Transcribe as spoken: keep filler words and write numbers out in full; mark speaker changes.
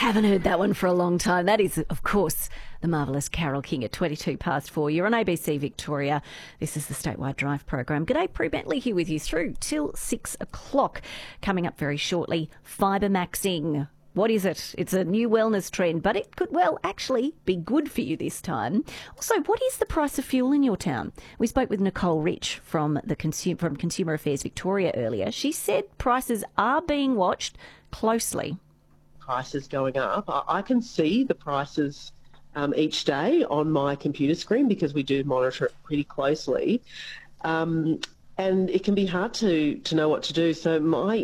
Speaker 1: Haven't heard that one for a long time. That is, of course, the marvellous Carole King at twenty-two past four. You're on A B C Victoria. This is the Statewide Drive program. G'day, Prue Bentley here with you through till six o'clock. Coming up very shortly, fibre maxing. What is it? It's a new wellness trend, but it could, well, actually be good for you this time. Also, what is the price of fuel in your town? We spoke with Nicole Rich from the Consumer, from Consumer Affairs Victoria earlier. She said prices are being watched closely.
Speaker 2: Prices going up. I, I can see the prices um, each day on my computer screen because we do monitor it pretty closely. Um, and it can be hard to, to know what to do. So my